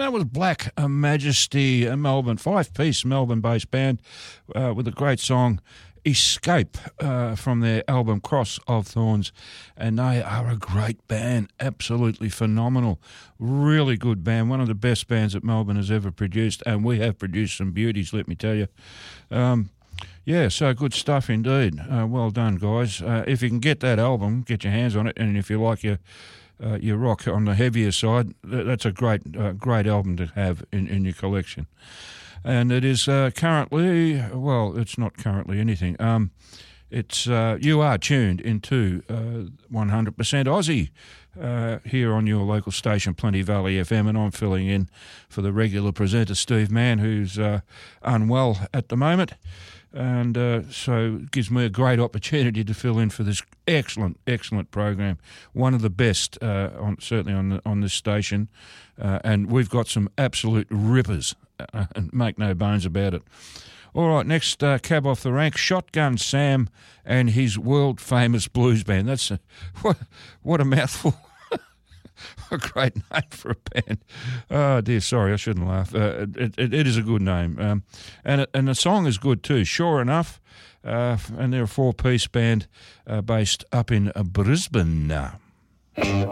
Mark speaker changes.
Speaker 1: that was Black Majesty, a Melbourne, five-piece Melbourne-based band with a great song, Escape, from their album Cross of Thorns. And they are a great band, absolutely phenomenal, really good band, one of the best bands that Melbourne has ever produced, and we have produced some beauties, let me tell you. Yeah, so good stuff indeed. Well done, guys. If you can get that album, get your hands on it, and if you like your rock on the heavier side, that's a great album to have in your collection. And it is currently, well, it's not currently anything. It's you are tuned into 100% Aussie here on your local station, Plenty Valley FM, and I'm filling in for the regular presenter, Steve Mann, who's unwell at the moment. And so it gives me a great opportunity to fill in for this excellent program, one of the best, certainly on this station, and we've got some absolute rippers, and make no bones about it. All right, next cab off the rank, Shotgun Sam and his world-famous blues band. That's what a mouthful. A great name for a band. Oh dear, sorry, I shouldn't laugh. It is a good name, and the song is good too. Sure enough, and they're a four-piece band based up in Brisbane.